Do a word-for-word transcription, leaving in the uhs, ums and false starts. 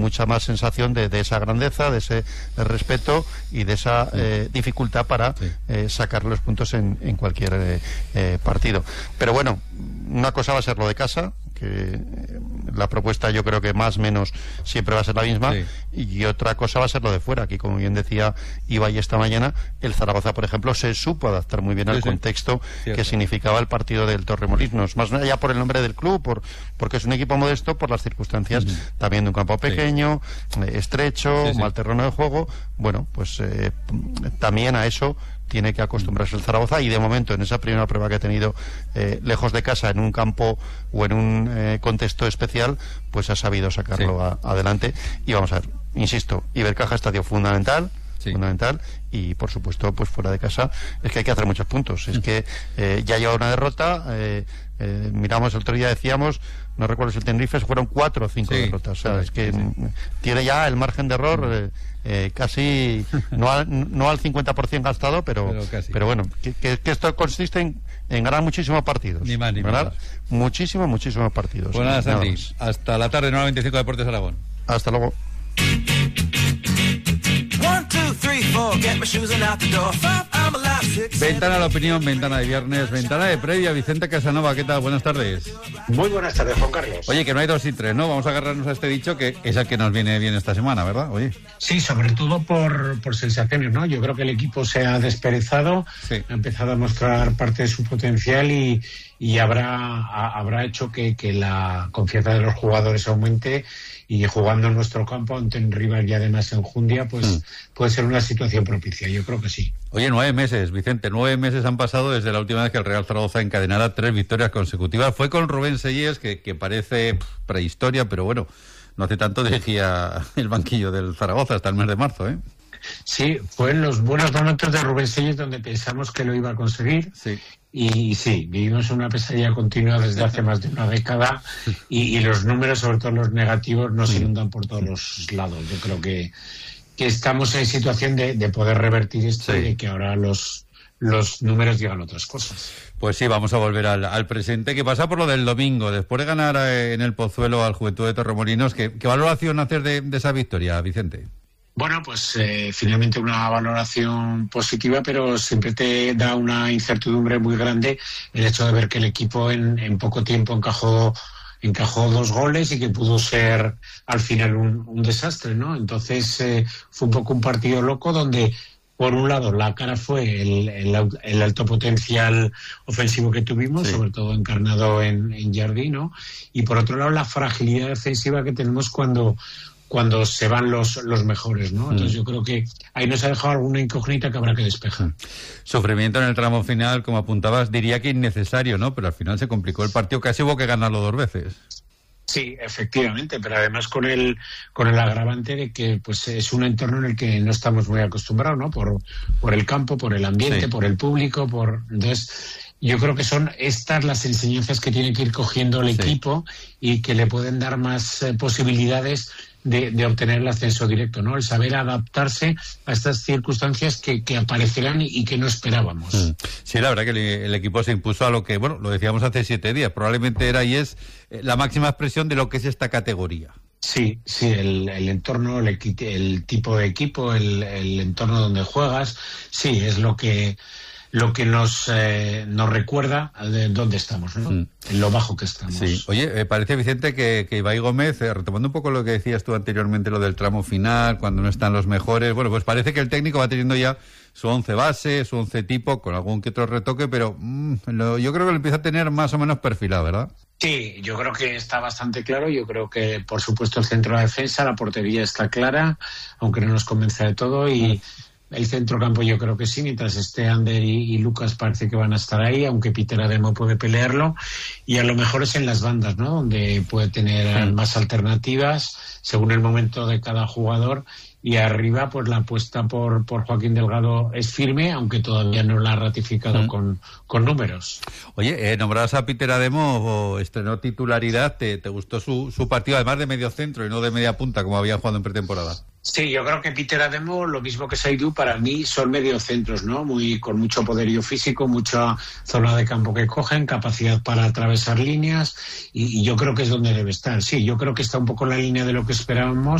mucha más sensación de, de esa grandeza, de ese respeto y de esa sí. eh, dificultad para sí. eh, sacar los puntos en, en cualquier eh, eh, partido. Pero bueno, una cosa va a ser lo de casa, que la propuesta yo creo que más o menos siempre va a ser la misma, sí. y otra cosa va a ser lo de fuera. Aquí, como bien decía Ibai esta mañana, el Zaragoza, por ejemplo, se supo adaptar muy bien sí, al sí. contexto Cierto. que significaba el partido del Torremolinos, más allá por el nombre del club, por porque es un equipo modesto, por las circunstancias uh-huh. también de un campo pequeño, sí. eh, estrecho, sí, sí. mal terreno de juego. Bueno, pues eh, también a eso tiene que acostumbrarse el Zaragoza, y de momento en esa primera prueba que ha tenido eh, lejos de casa, en un campo o en un eh, contexto especial, pues ha sabido sacarlo sí. a, adelante. Y vamos a ver, insisto, Ibercaja estadio fundamental, sí. fundamental, y por supuesto pues fuera de casa es que hay que hacer muchos puntos. Es que eh, ya lleva una derrota, eh, eh, miramos el otro día, decíamos, no recuerdo si el Tenerife, fueron cuatro o cinco sí, derrotas, o sea, sí, es que sí. tiene ya el margen de error eh, eh, casi no al, no al cincuenta por ciento gastado, pero pero, pero bueno, que, que, que esto consiste en, en ganar muchísimos partidos, ni más ni ganar muchísimos muchísimos partidos. Pues nada, Santi, hasta la tarde, noventa y cinco Deportes Aragón. Hasta luego. Ventana a la opinión, ventana de viernes, ventana de previa. Vicente Casanova, ¿qué tal? Buenas tardes. Muy buenas tardes, Juan Carlos. Oye, que no hay dos y tres, ¿no? Vamos a agarrarnos a este dicho que es el que nos viene bien esta semana, ¿verdad? Oye. Sí, sobre todo por, por sensaciones, ¿no? Yo creo que el equipo se ha desperezado, sí. ha empezado a mostrar parte de su potencial y, y habrá, a, habrá hecho que, que la confianza de los jugadores aumente. Y jugando en nuestro campo ante un rival y además en Jundia, pues mm. puede ser una situación propicia, yo creo que sí. Oye, nueve meses, Vicente, nueve meses han pasado desde la última vez que el Real Zaragoza encadenara tres victorias consecutivas. Fue con Rubén Sellés, que, que parece pff, prehistoria, pero bueno, no hace tanto dirigía el banquillo del Zaragoza hasta el mes de marzo, ¿eh? Sí, fue en los buenos momentos de Rubén Sellés donde pensamos que lo iba a conseguir. Sí. Y sí, vivimos una pesadilla continua desde hace más de una década y, y los números, sobre todo los negativos, nos inundan por todos los lados. Yo creo que, que estamos en situación de, de poder revertir esto sí. y de que ahora los, los números digan otras cosas. Pues sí, vamos a volver al, al presente, que pasa por lo del domingo. Después de ganar eh, en el Pozuelo al Juventud de Torremolinos, ¿qué, qué valoración hacer de, de esa victoria, Vicente? Bueno, pues eh, finalmente una valoración positiva, pero siempre te da una incertidumbre muy grande el hecho de ver que el equipo en, en poco tiempo encajó encajó dos goles y que pudo ser al final un, un desastre, ¿no? Entonces eh, fue un poco un partido loco donde, por un lado, la cara fue el, el, el alto potencial ofensivo que tuvimos, sí. sobre todo encarnado en, en Jardí, ¿no? Y por otro lado, la fragilidad defensiva que tenemos cuando... cuando se van los los mejores, ¿no? Entonces mm. yo creo que ahí nos ha dejado alguna incógnita que habrá que despejar. Sufrimiento en el tramo final, como apuntabas, diría que innecesario, ¿no? Pero al final se complicó el partido, casi hubo que ganarlo dos veces. Sí, efectivamente, pero además con el con el agravante de que pues es un entorno en el que no estamos muy acostumbrados, ¿no? Por por el campo, por el ambiente, sí. por el público, por entonces yo creo que son estas las enseñanzas que tiene que ir cogiendo el sí. equipo y que le pueden dar más eh, posibilidades de, de obtener el ascenso directo, ¿no? El saber adaptarse a estas circunstancias que, que aparecerán y que no esperábamos. Sí, la verdad que el, el equipo se impuso a lo que, bueno, lo decíamos hace siete días, probablemente era y es eh, la máxima expresión de lo que es esta categoría. Sí, sí, el, el entorno, el, el tipo de equipo, el, el entorno donde juegas, sí, es lo que... lo que nos eh, nos recuerda de dónde estamos, ¿no? Mm. En lo bajo que estamos. Sí. Oye, me parece, Vicente, que, que Ibai Gómez, eh, retomando un poco lo que decías tú anteriormente, lo del tramo final, cuando no están los mejores, bueno, pues parece que el técnico va teniendo ya su once base, su once tipo, con algún que otro retoque, pero mmm, lo, yo creo que lo empieza a tener más o menos perfilado, ¿verdad? Sí, yo creo que está bastante claro. Yo creo que, por supuesto, el centro de la defensa, la portería está clara, aunque no nos convence de todo, y... Mm. El centrocampo yo creo que sí, mientras esté Ander y, y Lucas parece que van a estar ahí, aunque Peter Ademo puede pelearlo, y a lo mejor es en las bandas, ¿no? Donde puede tener sí. más alternativas según el momento de cada jugador, y arriba pues la apuesta por, por Joaquín Delgado es firme, aunque todavía no la ha ratificado mm. con, con números. Oye, eh, nombrabas a Peter Ademo, estrenó titularidad, ¿te, te gustó su, su partido, además de medio centro y no de media punta como había jugado en pretemporada? Sí, yo creo que Peter Ademo, lo mismo que Saidu, para mí son mediocentros, ¿no? Muy, con mucho poderío físico, mucha zona de campo que cogen, capacidad para atravesar líneas, y, y yo creo que es donde debe estar. Sí, yo creo que está un poco en la línea de lo que esperábamos.